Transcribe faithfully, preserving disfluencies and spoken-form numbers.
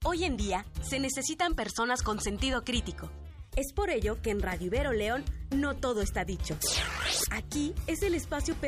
Hoy en día se necesitan personas con sentido crítico. Es por ello que en Radio Ibero León no todo está dicho. Aquí es el espacio